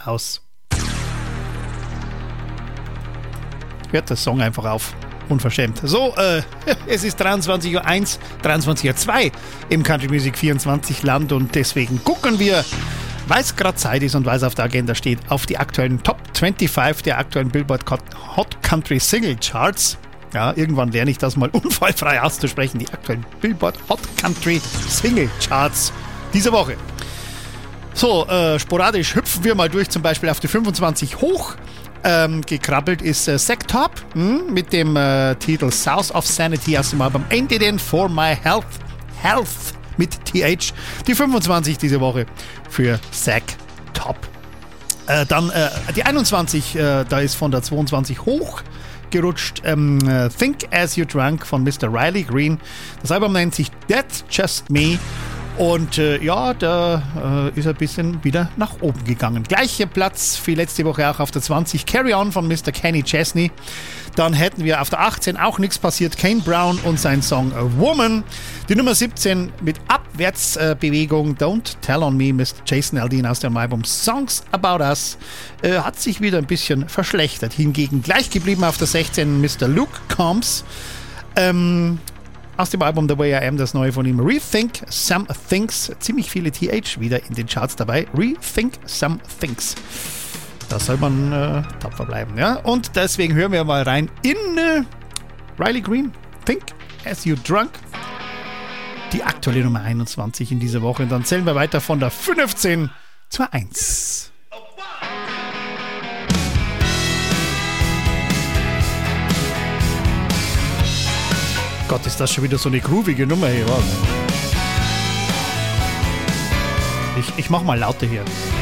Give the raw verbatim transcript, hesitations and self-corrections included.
aus. Hört der Song einfach auf. Unverschämt. So, äh, es ist dreiundzwanzig Uhr eins, dreiundzwanzig Uhr zwei im Country Music vierundzwanzig Land und deswegen gucken wir, weil es gerade Zeit ist und weil es auf der Agenda steht, auf die aktuellen Top fünfundzwanzig der aktuellen Billboard Hot Country Single Charts. Ja, irgendwann lerne ich das mal unfallfrei auszusprechen. Die aktuellen Billboard Hot Country Single Charts diese Woche. So, äh, sporadisch hüpfen wir mal durch, zum Beispiel auf die fünfundzwanzig hoch. Ähm, gekrabbelt ist äh, Zack Top mh, mit dem äh, Titel South of Sanity aus dem Album Ain't It In For My Health Health mit T H. Die fünfundzwanzig diese Woche für Zack Top. Äh, dann äh, die einundzwanzig, äh, da ist von der zweiundzwanzig hoch gerutscht. Ähm, äh, Think As You Drunk von Mister Riley Green. Das Album nennt sich That's Just Me. Und äh, ja, da äh, ist ein bisschen wieder nach oben gegangen. Gleicher Platz wie letzte Woche auch auf der zwanzig. Carry On von Mister Kenny Chesney. Dann hätten wir auf der achtzehn auch nichts passiert. Kane Brown und sein Song A Woman. Die Nummer siebzehn mit Abwärtsbewegung. Äh, Don't Tell On Me, Mister Jason Aldean aus dem Album Songs About Us. Äh, hat sich wieder ein bisschen verschlechtert. Hingegen gleich geblieben auf der sechzehn Mister Luke Combs. Ähm... Aus dem Album The Way I Am, das neue von ihm. Rethink Some Things. Ziemlich viele T H wieder in den Charts dabei. Rethink Some Things. Da soll man äh, tapfer bleiben, ja. Und deswegen hören wir mal rein in äh, Riley Green. Think As You Drunk. Die aktuelle Nummer einundzwanzig in dieser Woche. Und dann zählen wir weiter von der fünfzehn zur eins. Gott, ist das schon wieder so eine groovige Nummer hier. Ich, ich mach mal lauter hier.